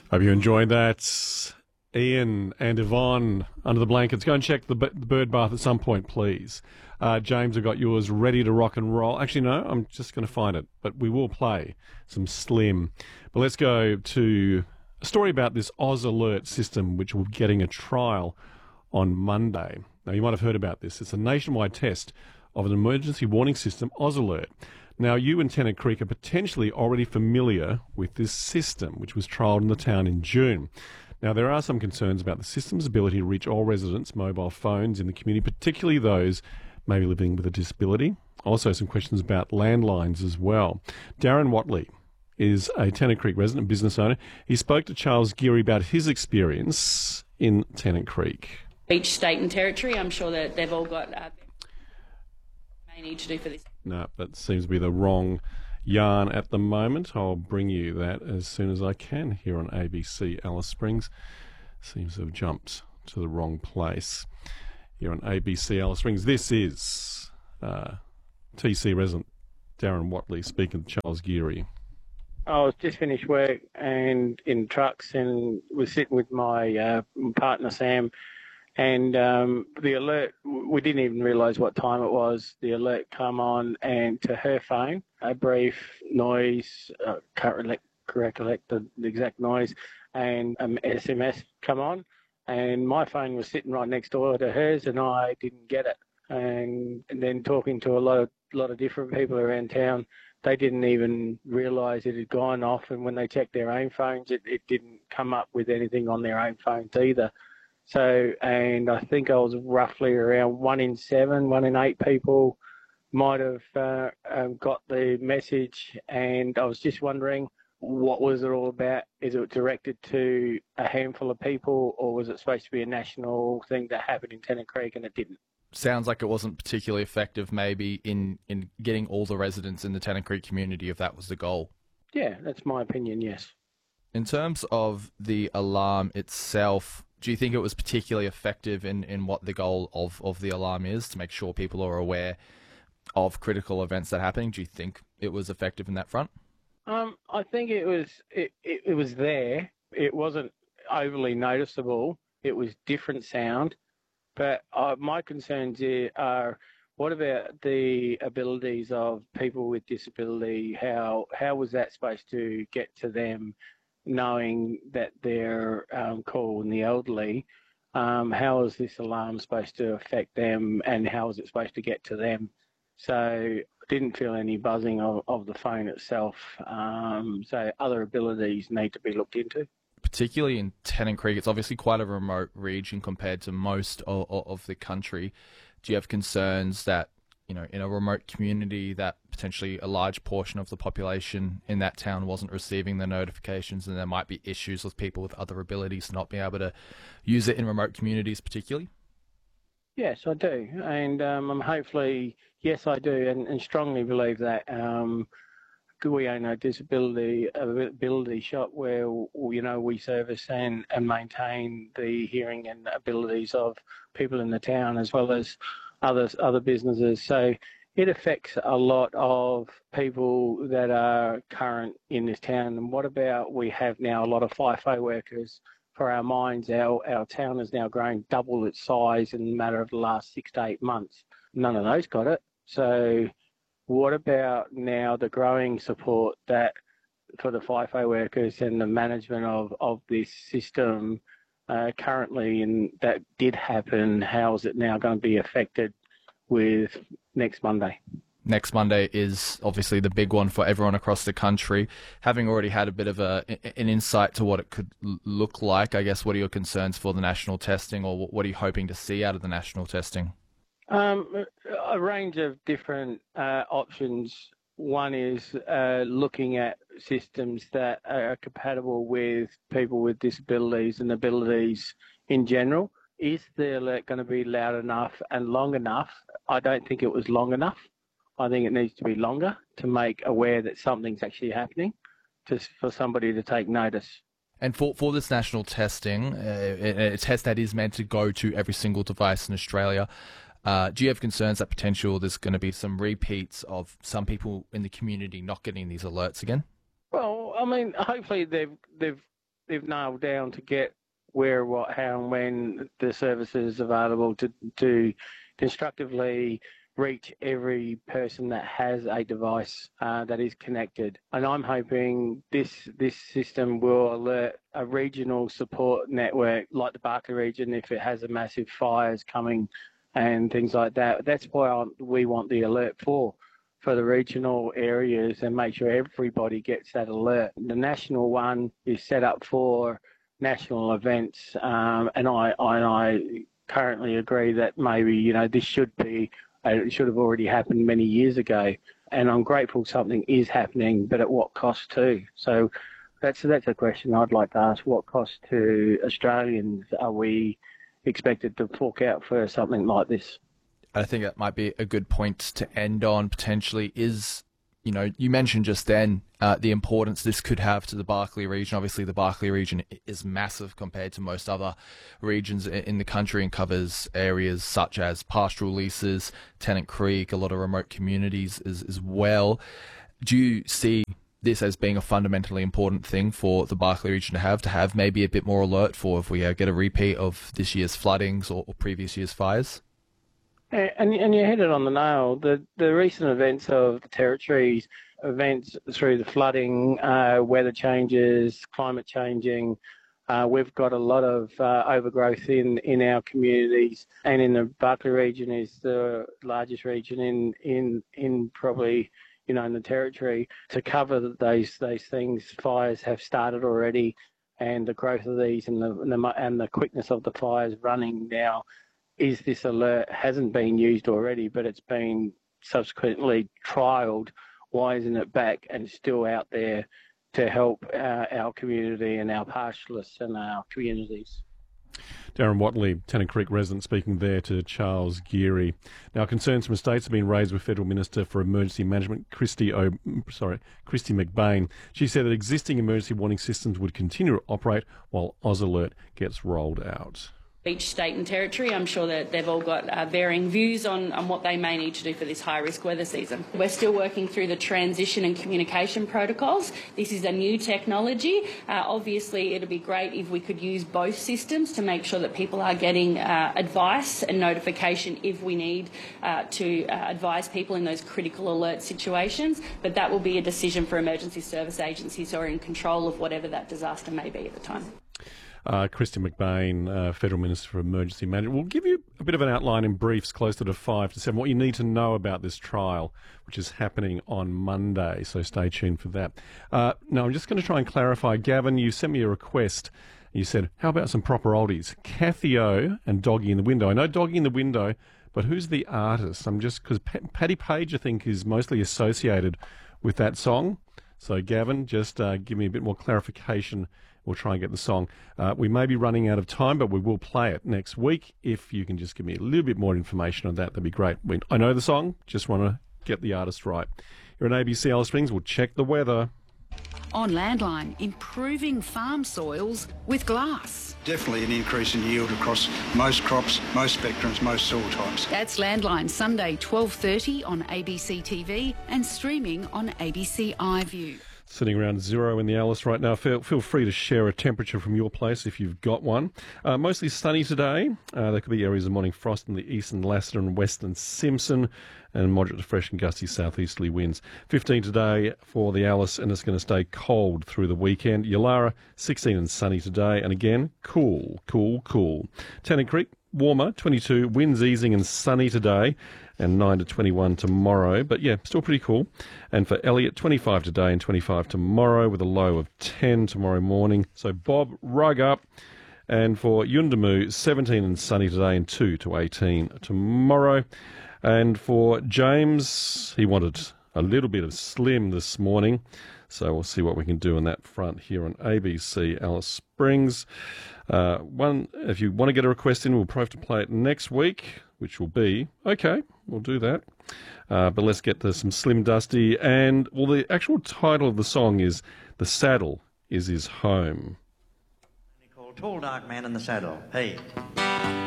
Hope you enjoyed that. Ian and Yvonne under the blankets. Go and check the bird bath at some point, please. James, I've got yours ready to rock and roll. Actually, no, I'm just going to find it, but we will play some Slim. But let's go to a story about this Oz Alert system, which will be getting a trial on Monday. Now, you might have heard about this. It's a nationwide test of an emergency warning system, Oz Alert. Now, you and Tennant Creek are potentially already familiar with this system, which was trialled in the town in June. Now, there are some concerns about the system's ability to reach all residents' mobile phones in the community, particularly those maybe living with a disability. Also, some questions about landlines as well. Darren Watley is a Tennant Creek resident and business owner. He spoke to Charles Geary about his experience in Tennant Creek. Each state and territory, I'm sure that they've all got they need to do for this. No, that seems to be the wrong yarn at the moment. I'll bring you that as soon as I can here on ABC Alice Springs. Seems to have jumped to the wrong place here on ABC Alice Springs. This is TC resident Darren Watley speaking to Charles Geary. I was just finished work and in trucks and was sitting with my partner Sam, and the alert, we didn't even realise what time it was. The alert come on, and to her phone, a brief noise, can't recollect the exact noise, and an SMS come on, and my phone was sitting right next door to hers, and I didn't get it. And then talking to a lot of different people around town, they didn't even realise it had gone off, and when they checked their own phones, it didn't come up with anything on their own phones either. So, and I think I was roughly around 1 in 7, 1 in 8 people might have got the message, and I was just wondering, what was it all about? Is it directed to a handful of people, or was it supposed to be a national thing that happened in Tennant Creek and it didn't? Sounds like it wasn't particularly effective maybe in getting all the residents in the Tennant Creek community, if that was the goal. Yeah, that's my opinion, yes. In terms of the alarm itself, do you think it was particularly effective in what the goal of the alarm is, to make sure people are aware of critical events that are happening? Do you think it was effective in that front? I think it was there. It wasn't overly noticeable. It was different sound. But my concerns here are, what about the abilities of people with disability? How was that supposed to get to them, knowing that they're calling the elderly? How is this alarm supposed to affect them, and how is it supposed to get to them? So I didn't feel any buzzing of the phone itself. So other abilities need to be looked into. Particularly in Tennant Creek, it's obviously quite a remote region compared to most of the country. Do you have concerns that, you know, in a remote community, that potentially a large portion of the population in that town wasn't receiving the notifications, and there might be issues with people with other abilities not being able to use it in remote communities particularly? Yes, I do. And hopefully, yes, I do, and strongly believe that. We own a disability shop where, you know, we service and maintain the hearing and abilities of people in the town, as well as other businesses. So it affects a lot of people that are current in this town. And what about, we have now a lot of FIFO workers. For our mines, our town has now grown double its size in a matter of the last 6 to 8 months. None of those got it. So what about now the growing support that for the FIFO workers and the management of this system currently, and that did happen? How is it now going to be affected with next Monday? Next Monday is obviously the big one for everyone across the country. Having already had a bit of an insight to what it could look like, I guess, what are your concerns for the national testing, or what are you hoping to see out of the national testing? A range of different options. One is looking at systems that are compatible with people with disabilities and abilities in general. Is the alert going to be loud enough and long enough? I don't think it was long enough. I think it needs to be longer to make aware that something's actually happening, just for somebody to take notice. And for this national testing, a test that is meant to go to every single device in Australia, do you have concerns that there's going to be some repeats of some people in the community not getting these alerts again? Well, I mean, hopefully they've they've nailed down to get where, what, how, and when the services available to constructively reach every person that has a device that is connected. And I'm hoping this system will alert a regional support network like the Barkly region if it has a massive fires coming and things like that. That's why we want the alert for the regional areas, and make sure everybody gets that alert. The national one is set up for national events, and I currently agree that maybe this should be. It should have already happened many years ago, and I'm grateful something is happening, but at what cost too? So that's a question I'd like to ask. What cost to Australians are we expected to fork out for something like this? I think that might be a good point to end on, potentially, is, you mentioned just then the importance this could have to the Barkly region. Obviously, the Barkly region is massive compared to most other regions in the country and covers areas such as pastoral leases, Tennant Creek, a lot of remote communities as well. Do you see this as being a fundamentally important thing for the Barkly region to have maybe a bit more alert for if we get a repeat of this year's floodings or previous year's fires? And you hit it on the nail. The recent events of the Territories, events through the flooding, weather changes, climate changing, we've got a lot of overgrowth in our communities, and in the Barkly region is the largest region in probably in the Territory. To cover those things, fires have started already, and the growth of these and the quickness of the fires running now. Is this alert hasn't been used already, but it's been subsequently trialled? Why isn't it back and still out there to help our community and our pastoralists and our communities? Darren Watley, Tennant Creek resident, speaking there to Charles Geary. Now, concerns from states have been raised with Federal Minister for Emergency Management, Kristy McBain. She said that existing emergency warning systems would continue to operate while AusAlert gets rolled out. Each state and territory, I'm sure that they've all got varying views on what they may need to do for this high-risk weather season. We're still working through the transition and communication protocols. This is a new technology. Obviously, it'd be great if we could use both systems to make sure that people are getting advice and notification if we need to advise people in those critical alert situations. But that will be a decision for emergency service agencies who are in control of whatever that disaster may be at the time. Kristy McBain, Federal Minister for Emergency Management. We'll give you a bit of an outline in briefs closer to 5 to 7, what you need to know about this trial, which is happening on Monday, so stay tuned for that. Now, I'm just going to try and clarify. Gavin, you sent me a request. You said, how about some proper oldies? Cathy O and Doggy in the Window. I know Doggy in the Window, but who's the artist? I'm just, because Paddy Page, I think, is mostly associated with that song. So, Gavin, just give me a bit more clarification. We'll try and get the song. We may be running out of time, but we will play it next week. If you can just give me a little bit more information on that, that'd be great. I know the song, just want to get the artist right. Here at ABC Alice Springs, we'll check the weather. On Landline, improving farm soils with glass. Definitely an increase in yield across most crops, most spectrums, most soil types. That's Landline, Sunday 12:30 on ABC TV and streaming on ABC iView. Sitting around 0 in the Alice right now. Feel free to share a temperature from your place if you've got one. Mostly sunny today. There could be areas of morning frost in the eastern Lassiter and western Simpson, and moderate to fresh and gusty southeasterly winds. 15 today for the Alice, and it's going to stay cold through the weekend. Yulara, 16 and sunny today, and again, cool. Tennant Creek, warmer, 22, winds easing and sunny today, and 9 to 21 tomorrow. But yeah, still pretty cool. And for Elliot, 25 today and 25 tomorrow, with a low of 10 tomorrow morning. So Bob, rug up. And for Yuendumu, 17 and sunny today and 2 to 18 tomorrow. And for James, he wanted a little bit of slim this morning. So we'll see what we can do on that front here on ABC Alice Springs. If you want to get a request in, we'll probably have to play it next week, which will be, okay, we'll do that. But let's get to some Slim Dusty. And, well, the actual title of the song is The Saddle Is His Home. Called Tall Dark Man in the Saddle. Hey.